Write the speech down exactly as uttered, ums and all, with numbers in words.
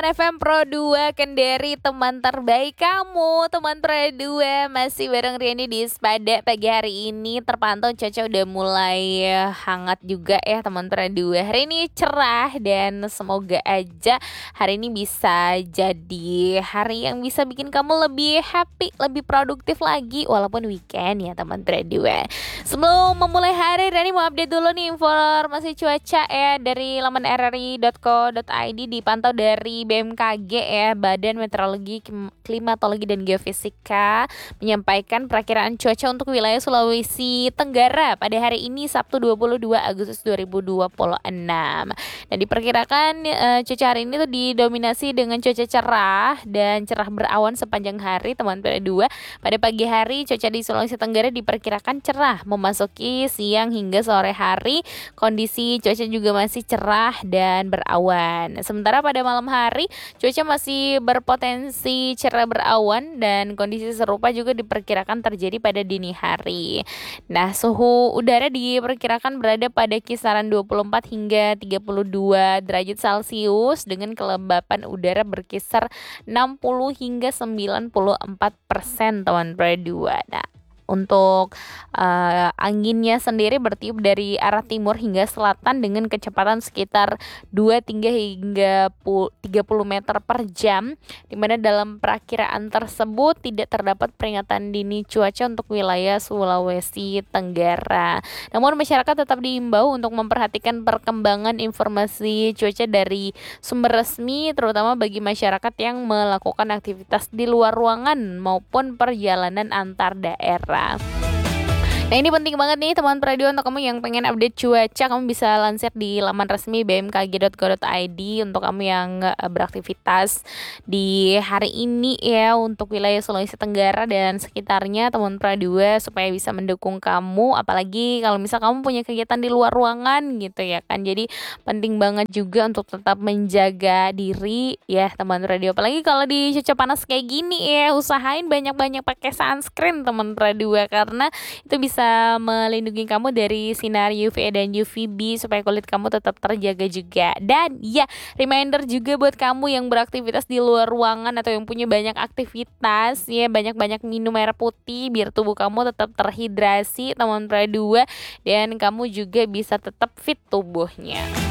F M Pro dua Kendari, teman terbaik kamu. Teman Pro dua masih bareng Riani di Spada. Pagi hari ini terpantau cuaca udah mulai hangat juga ya teman Pro dua. Hari ini cerah dan semoga aja hari ini bisa jadi hari yang bisa bikin kamu lebih happy, lebih produktif lagi walaupun weekend ya teman Pro dua. Sebelum memulai hari, Riani mau update dulu nih informasi cuaca ya dari laman r r i dot co dot i d, dipantau dari B M K G ya, Badan Meteorologi, Klimatologi dan Geofisika, menyampaikan perakiraan cuaca untuk wilayah Sulawesi Tenggara pada hari ini Sabtu dua puluh dua Agustus dua ribu dua puluh enam. Dan diperkirakan e, cuaca hari ini tuh didominasi dengan cuaca cerah dan cerah berawan sepanjang hari teman P dua. Pada pagi hari cuaca di Sulawesi Tenggara diperkirakan cerah memasuki siang hingga sore hari. Kondisi cuaca juga masih cerah dan berawan. Sementara pada malam hari cuaca masih berpotensi cerah berawan dan kondisi serupa juga diperkirakan terjadi pada dini hari. Nah, suhu udara diperkirakan berada pada kisaran dua puluh empat hingga tiga puluh dua derajat Celcius dengan kelembapan udara berkisar enam puluh hingga sembilan puluh empat persen teman Pro dua. Nah, untuk uh, anginnya sendiri bertiup dari arah timur hingga selatan dengan kecepatan sekitar dua hingga tiga puluh meter per jam, di mana dalam perakiraan tersebut tidak terdapat peringatan dini cuaca untuk wilayah Sulawesi Tenggara. Namun masyarakat tetap diimbau untuk memperhatikan perkembangan informasi cuaca dari sumber resmi, terutama bagi masyarakat yang melakukan aktivitas di luar ruangan maupun perjalanan antar daerah. Nah, ini penting banget nih teman radio untuk kamu yang pengen update cuaca. Kamu bisa lansir di laman resmi b m k g dot co dot i d untuk kamu yang uh, beraktivitas di hari ini ya untuk wilayah Sulawesi Tenggara dan sekitarnya teman radio, supaya bisa mendukung kamu, apalagi kalau misal kamu punya kegiatan di luar ruangan gitu ya kan. Jadi penting banget juga untuk tetap menjaga diri ya teman radio, apalagi kalau di cuaca panas kayak gini ya. Usahain banyak-banyak pakai sunscreen teman radio, karena itu bisa melindungi kamu dari sinar U V A dan U V B supaya kulit kamu tetap terjaga juga. Dan ya, reminder juga buat kamu yang beraktivitas di luar ruangan atau yang punya banyak aktivitas ya, banyak-banyak minum air putih biar tubuh kamu tetap terhidrasi teman Pro dua, dan kamu juga bisa tetap fit tubuhnya.